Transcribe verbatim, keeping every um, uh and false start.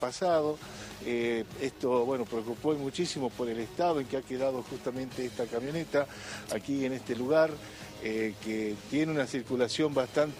pasado. Eh, esto, bueno, preocupó muchísimo por el estado en que ha quedado justamente esta camioneta aquí en este lugar, eh, que tiene una circulación bastante